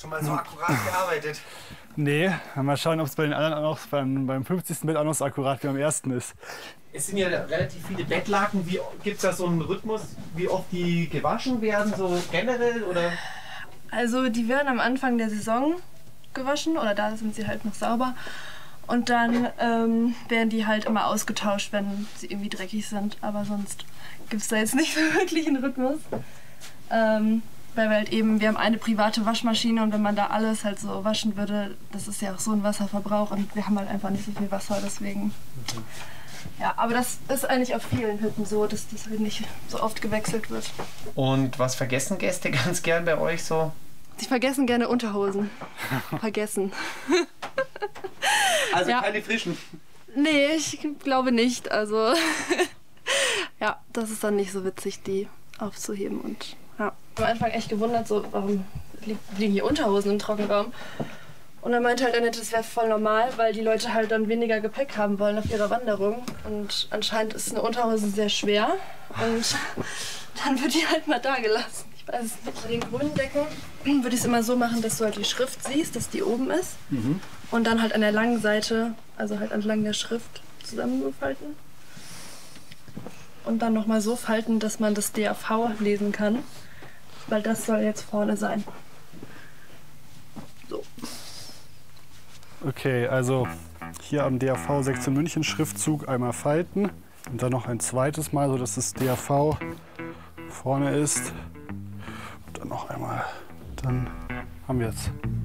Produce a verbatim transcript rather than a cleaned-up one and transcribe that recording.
Schon mal so akkurat gearbeitet? Nee, mal schauen, ob es bei den anderen auch noch beim, beim fünfzigsten Bett auch noch so akkurat wie beim ersten ist. Es sind ja relativ viele Bettlaken. Gibt es da so einen Rhythmus, wie oft die gewaschen werden, so generell? Oder? Also die werden am Anfang der Saison gewaschen oder da sind sie halt noch sauber. Und dann ähm, werden die halt immer ausgetauscht, wenn sie irgendwie dreckig sind. Aber sonst gibt es da jetzt nicht so wirklich einen Rhythmus. Ähm, weil wir halt eben, wir haben eine private Waschmaschine und wenn man da alles halt so waschen würde, das ist ja auch so ein Wasserverbrauch und wir haben halt einfach nicht so viel Wasser, deswegen. Mhm. Ja, aber das ist eigentlich auf vielen Hütten so, dass das halt nicht so oft gewechselt wird. Und was vergessen Gäste ganz gern bei euch so? Sie vergessen gerne Unterhosen. Vergessen. Also ja. Keine frischen? Nee, ich glaube nicht. Also ja, das ist dann nicht so witzig, die aufzuheben. Und ja. Am Anfang echt gewundert, so, warum liegen hier Unterhosen im Trockenraum? Und dann meinte halt Annette, das wäre voll normal, weil die Leute halt dann weniger Gepäck haben wollen auf ihrer Wanderung. Und anscheinend ist eine Unterhose sehr schwer. Und dann wird die halt mal da gelassen. Ich weiß es nicht. Bei den grünen Decken würde ich es immer so machen, dass du halt die Schrift siehst, dass die oben ist. Mhm. Und dann halt an der langen Seite, also halt entlang der Schrift, zusammengefalten. Und dann nochmal so falten, dass man das D A V lesen kann. Weil das soll jetzt vorne sein. So. Okay, also hier am D A V Sektion München Schriftzug einmal falten und dann noch ein zweites Mal, sodass das D A V vorne ist. Und dann noch einmal. Dann haben wir es.